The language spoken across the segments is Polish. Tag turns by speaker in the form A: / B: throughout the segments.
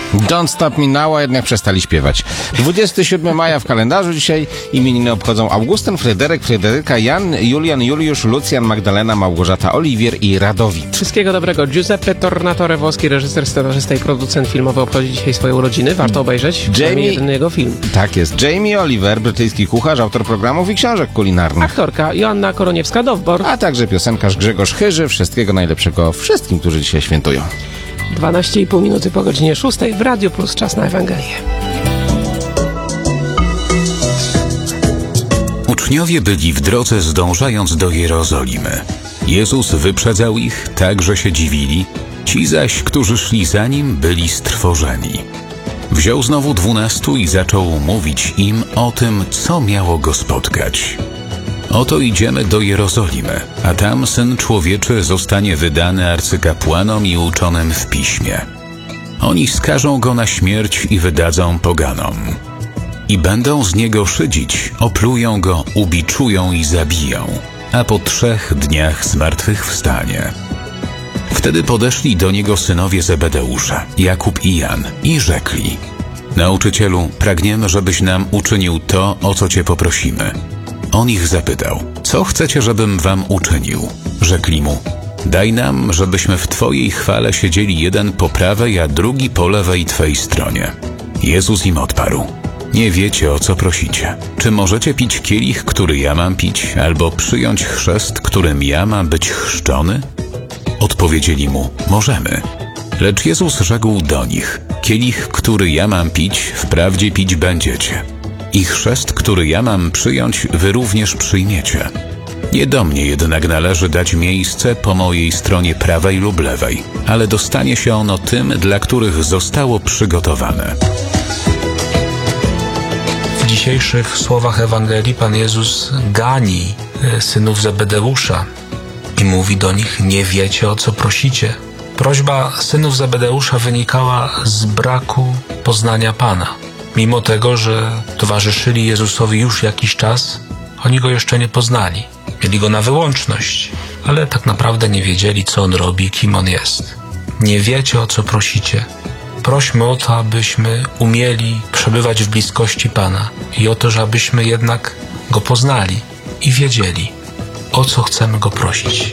A: Don't Stop Me Now, a jednak przestali śpiewać. 27 maja w kalendarzu dzisiaj imieniny obchodzą Augustyn, Fryderyk, Fryderyka, Jan, Julian, Juliusz, Lucjan, Magdalena, Małgorzata, Oliwier i Radowid.
B: Wszystkiego dobrego. Giuseppe Tornatore, włoski reżyser, scenarzysta i producent filmowy, obchodzi dzisiaj swoje urodziny. Warto obejrzeć jeden jego film.
A: Tak jest. Jamie Oliver, brytyjski kucharz, autor programów i książek kulinarnych.
B: Aktorka Joanna Koroniewska-Dowbor.
A: A także piosenkarz Grzegorz Chyży. Wszystkiego najlepszego wszystkim, którzy dzisiaj świętują.
B: 12,5 minuty po godzinie 6 w Radiu Plus, czas na Ewangelię.
C: Uczniowie byli w drodze, zdążając do Jerozolimy. Jezus wyprzedzał ich, tak że się dziwili, ci zaś, którzy szli za nim, byli strwożeni. Wziął znowu 12 i zaczął mówić im o tym, co miało go spotkać. Oto idziemy do Jerozolimy, a tam Syn Człowieczy zostanie wydany arcykapłanom i uczonym w piśmie. Oni skażą go na śmierć i wydadzą poganom. I będą z niego szydzić, oplują go, ubiczują i zabiją, a po 3 dniach zmartwychwstanie. Wtedy podeszli do niego synowie Zebedeusza, Jakub i Jan, i rzekli: Nauczycielu, pragniemy, żebyś nam uczynił to, o co cię poprosimy. On ich zapytał: co chcecie, żebym wam uczynił? Rzekli mu: daj nam, żebyśmy w twojej chwale siedzieli jeden po prawej, a drugi po lewej twej stronie. Jezus im odparł: nie wiecie, o co prosicie. Czy możecie pić kielich, który ja mam pić, albo przyjąć chrzest, którym ja mam być chrzczony? Odpowiedzieli mu: możemy. Lecz Jezus rzekł do nich: kielich, który ja mam pić, wprawdzie pić będziecie. I chrzest, który ja mam przyjąć, wy również przyjmiecie. Nie do mnie jednak należy dać miejsce po mojej stronie prawej lub lewej, ale dostanie się ono tym, dla których zostało przygotowane.
D: W dzisiejszych słowach Ewangelii Pan Jezus gani synów Zebedeusza i mówi do nich: nie wiecie, o co prosicie. Prośba synów Zebedeusza wynikała z braku poznania Pana. Mimo tego, że towarzyszyli Jezusowi już jakiś czas, oni Go jeszcze nie poznali. Mieli Go na wyłączność, ale tak naprawdę nie wiedzieli, co On robi, kim On jest. Nie wiecie, o co prosicie. Prośmy o to, abyśmy umieli przebywać w bliskości Pana i o to, żebyśmy jednak Go poznali i wiedzieli, o co chcemy Go prosić.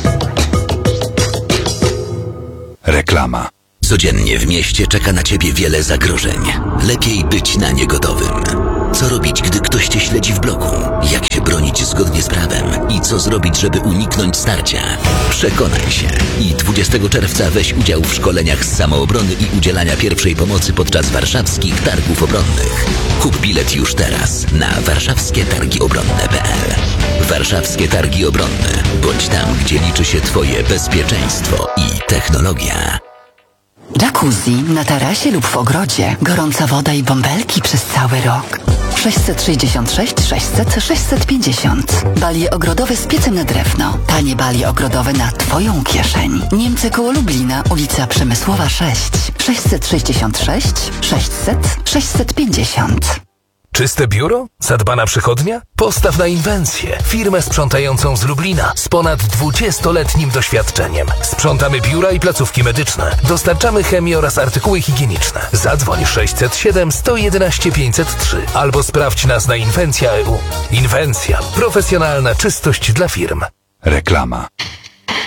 E: Reklama.
F: Codziennie w mieście czeka na ciebie wiele zagrożeń. Lepiej być na nie gotowym. Co robić, gdy ktoś cię śledzi w bloku? Jak się bronić zgodnie z prawem? I co zrobić, żeby uniknąć starcia? Przekonaj się. I 20 czerwca weź udział w szkoleniach z samoobrony i udzielania pierwszej pomocy podczas warszawskich targów obronnych. Kup bilet już teraz na warszawskietargiobronne.pl. Warszawskie Targi Obronne. Bądź tam, gdzie liczy się twoje bezpieczeństwo i technologia.
G: Jacuzzi na tarasie lub w ogrodzie. Gorąca woda i bąbelki przez cały rok. 666 600 650. Balie ogrodowe z piecem na drewno. Tanie balie ogrodowe na twoją kieszeń. Niemcy koło Lublina, ulica Przemysłowa 6. 666 600 650.
H: Czyste biuro? Zadbana przychodnia? Postaw na Inwencję, firmę sprzątającą z Lublina z ponad 20-letnim doświadczeniem. Sprzątamy biura i placówki medyczne. Dostarczamy chemię oraz artykuły higieniczne. Zadzwoń 607 111 503 albo sprawdź nas na Inwencja.eu. Inwencja. Profesjonalna czystość dla firm.
E: Reklama.